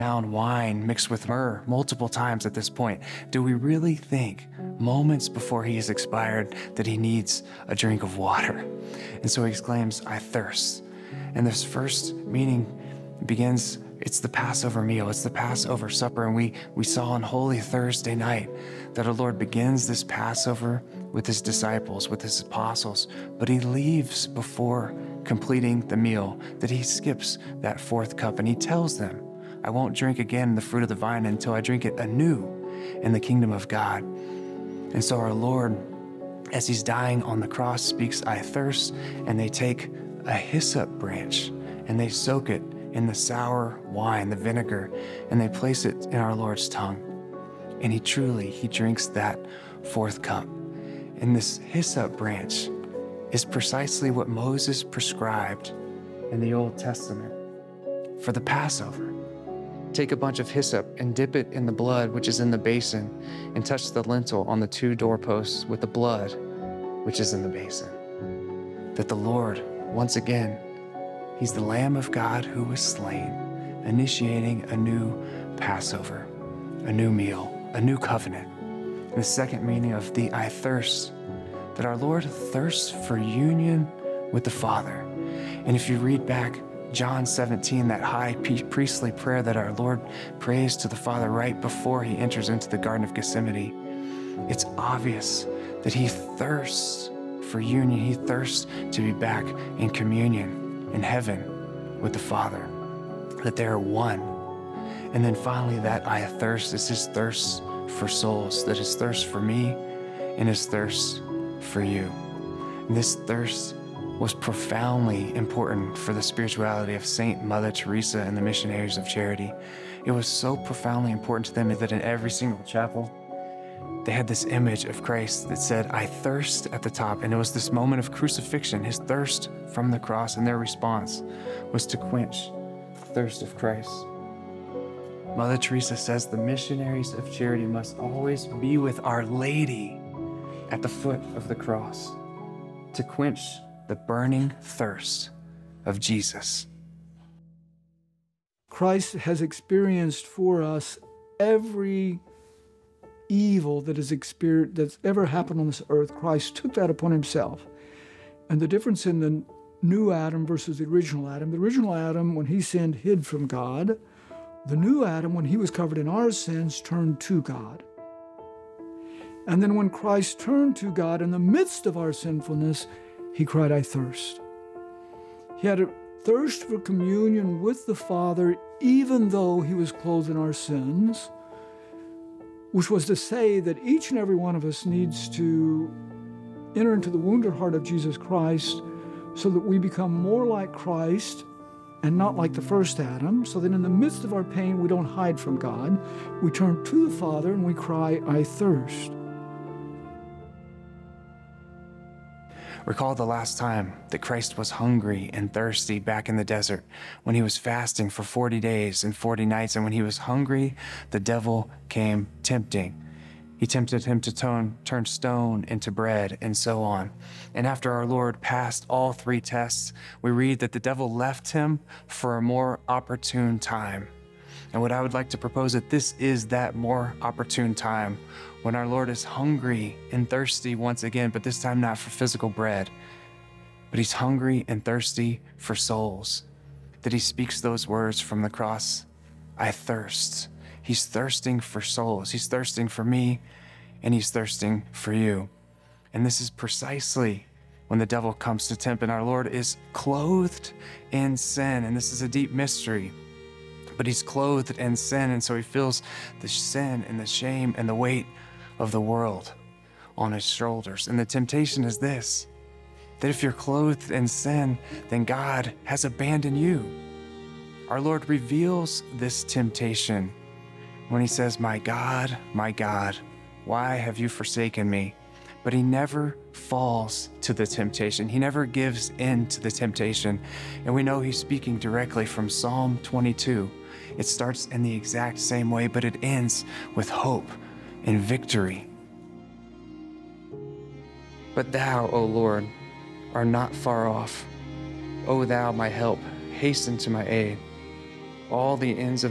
down wine mixed with myrrh multiple times at this point. Do we really think moments before he is expired that he needs a drink of water? And so he exclaims, I thirst. And this first meaning begins, it's the Passover meal, it's the Passover supper. And we saw on Holy Thursday night that our Lord begins this Passover with his disciples, with his apostles, but he leaves before completing the meal, that he skips that fourth cup, and he tells them, I won't drink again the fruit of the vine until I drink it anew in the kingdom of God. And so our Lord, as he's dying on the cross, speaks, I thirst, and they take a hyssop branch and they soak it in the sour wine, the vinegar, and they place it in our Lord's tongue. And he drinks that fourth cup. And this hyssop branch is precisely what Moses prescribed in the Old Testament for the Passover. Take a bunch of hyssop and dip it in the blood which is in the basin, and touch the lintel on the 2 doorposts with the blood which is in the basin. That the Lord, once again, he's the Lamb of God who was slain, initiating a new Passover, a new meal, a new covenant. And the second meaning of the I thirst, that our Lord thirsts for union with the Father. And if you read back John 17, that high priestly prayer that our Lord prays to the Father right before he enters into the Garden of Gethsemane, it's obvious that he thirsts for union. He thirsts to be back in communion in heaven with the Father, that they are one. And then finally, that I thirst is his thirst for souls, that his thirst for me and his thirst for you. And this thirst was profoundly important for the spirituality of Saint Mother Teresa and the Missionaries of Charity. It was so profoundly important to them that in every single chapel, they had this image of Christ that said, I thirst at the top. And it was this moment of crucifixion, his thirst from the cross, and their response was to quench the thirst of Christ. Mother Teresa says the Missionaries of Charity must always be with Our Lady at the foot of the cross to quench the burning thirst of Jesus. Christ has experienced for us every evil that's ever happened on this earth. Christ took that upon himself. And the difference in the new Adam versus the original Adam, when he sinned, hid from God. The new Adam, when he was covered in our sins, turned to God. And then when Christ turned to God in the midst of our sinfulness, he cried, I thirst. He had a thirst for communion with the Father, even though he was clothed in our sins, which was to say that each and every one of us needs to enter into the wounded heart of Jesus Christ so that we become more like Christ and not like the first Adam, so that in the midst of our pain, we don't hide from God. We turn to the Father and we cry, I thirst. Recall the last time that Christ was hungry and thirsty back in the desert, when he was fasting for 40 days and 40 nights. And when he was hungry, the devil came tempting. He tempted him to turn stone into bread and so on. And after our Lord passed all 3 tests, we read that the devil left him for a more opportune time. And what I would like to propose that this is that more opportune time when our Lord is hungry and thirsty once again, but this time not for physical bread, but he's hungry and thirsty for souls, that he speaks those words from the cross, I thirst. He's thirsting for souls. He's thirsting for me, and he's thirsting for you. And this is precisely when the devil comes to tempt, and our Lord is clothed in sin. And this is a deep mystery, but he's clothed in sin, and so he feels the sin and the shame and the weight of the world on his shoulders. And the temptation is this, that if you're clothed in sin, then God has abandoned you. Our Lord reveals this temptation when he says, my God, why have you forsaken me? But he never falls to the temptation. He never gives in to the temptation. And we know he's speaking directly from Psalm 22. It starts in the exact same way, but it ends with hope and victory. But thou, O Lord, art not far off. O thou, my help, hasten to my aid. All the ends of